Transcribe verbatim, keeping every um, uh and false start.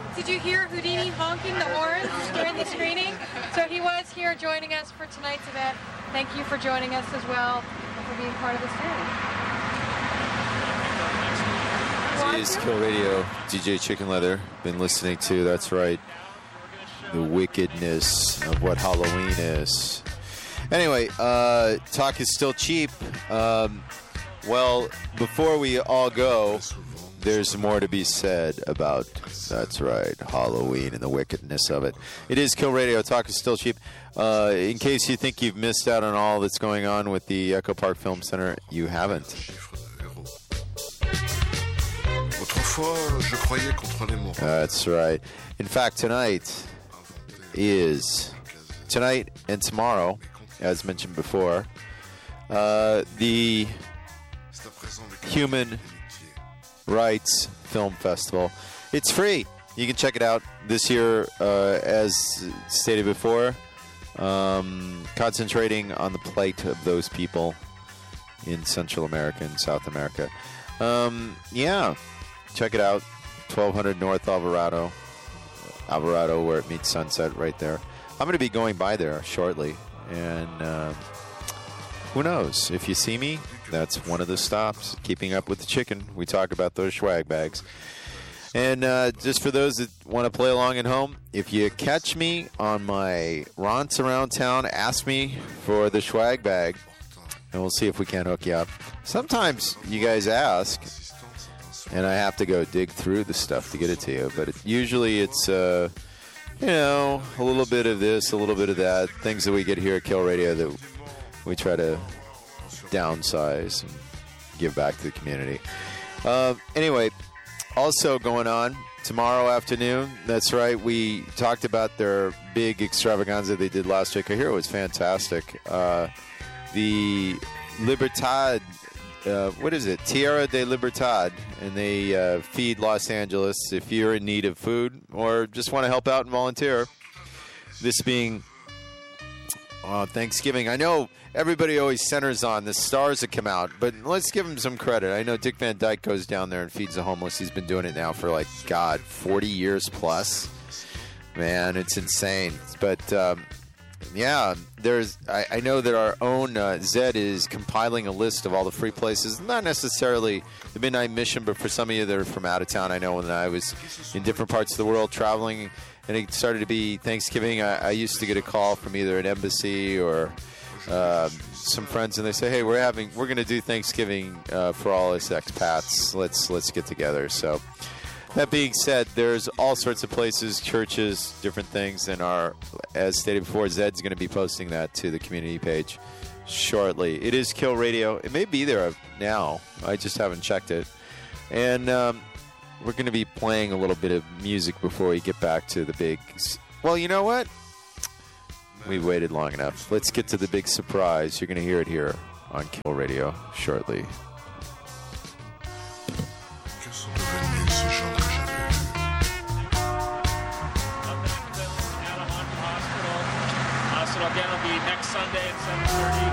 did you hear Houdini honking the horns during the screening? So he was here joining us for tonight's event. Thank you for joining us as well and for being part of this day. It is Kill Radio, D J Chicken Leather. Been listening to, that's right, the wickedness of what Halloween is. Anyway, uh, talk is still cheap. Um, well, before we all go, there's more to be said about, that's right, Halloween and the wickedness of it. It is Kill Radio. Talk is still cheap. Uh, in case you think you've missed out on all that's going on with the Echo Park Film Center, you haven't. That's right. In fact, tonight is, tonight and tomorrow, as mentioned before, uh, the Human Rights Film Festival. It's free. You can check it out this year, uh, as stated before, um, concentrating on the plight of those people in Central America and South America. Um, yeah, check it out. twelve hundred North Alvarado, Alvarado, where it meets Sunset, right there. I'm going to be going by there shortly, and uh, who knows? If you see me, that's one of the stops. Keeping Up with the Chicken. We talk about those swag bags. And uh, just for those that want to play along at home, if you catch me on my raunts around town, ask me for the swag bag, and we'll see if we can't hook you up. Sometimes you guys ask, and I have to go dig through the stuff to get it to you. But it, usually it's, uh, you know, a little bit of this, a little bit of that, things that we get here at Kill Radio that we try to downsize and give back to the community. Uh, anyway, also going on tomorrow afternoon, that's right, we talked about their big extravaganza they did last week. I hear it was fantastic. Uh, the Libertad, uh, what is it? Tierra de Libertad, and they uh, feed Los Angeles. If you're in need of food or just want to help out and volunteer, this being uh, Thanksgiving. I know everybody always centers on the stars that come out, but let's give them some credit. I know Dick Van Dyke goes down there and feeds the homeless. He's been doing it now for, like, God, forty years plus. Man, it's insane. But, um, yeah, there's. I, I know that our own uh, Zed is compiling a list of all the free places. Not necessarily the Midnight Mission, but for some of you that are from out of town. I know when I was in different parts of the world traveling, and it started to be Thanksgiving, I, I used to get a call from either an embassy or uh, some friends, and they say, "Hey, we're having, we're going to do Thanksgiving uh, for all us expats. Let's let's get together." So, that being said, there's all sorts of places, churches, different things, and our, as stated before, Zed's going to be posting that to the community page shortly. It is Kill Radio. It may be there now. I just haven't checked it, and um, we're going to be playing a little bit of music before we get back to the big. Well, you know what? We've waited long enough. Let's get to the big surprise. You're going to hear it here on Kill Radio shortly. Hospital. Hospital again will be next Sunday at seven thirty.